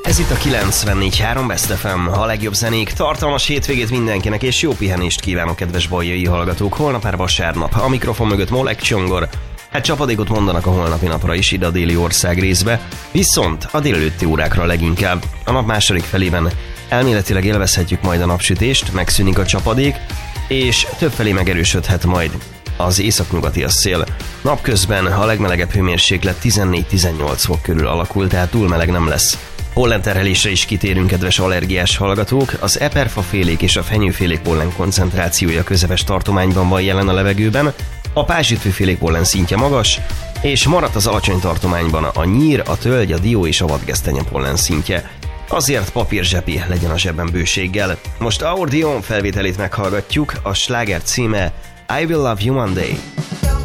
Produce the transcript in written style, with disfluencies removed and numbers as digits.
Ez itt a 94.3 Best FM, a legjobb zenék, tartalmas hétvégét mindenkinek, és jó pihenést kívánok, kedves baljai hallgatók. Holnap már vasárnap, a mikrofon mögött Molek Csongor. Hát csapadékot mondanak a holnapi napra is ide a déli ország részbe, viszont a délelőtti órákra leginkább. A nap második felében elméletileg élvezhetjük majd a napsütést, megszűnik a csapadék, és többfelé megerősödhet majd az északnyugati a szél. Napközben a legmelegebb hőmérséklet 14-18 fok körül alakul, tehát túl meleg nem lesz. Pollenterhelésre is kitérünk, kedves allergiás hallgatók. Az eperfafélék és a fenyőfélék pollen koncentrációja közepes tartományban van jelen a levegőben, a pázsitfőfélék pollen szintje magas, és maradt az alacsony tartományban a nyír, a tölgy, a dió és a vadgesztenye pollen szintje. Azért papírzsepi legyen a zsebben bőséggel. Most Our Dion felvételét meghallgatjuk, a sláger címe I Will Love You One Day.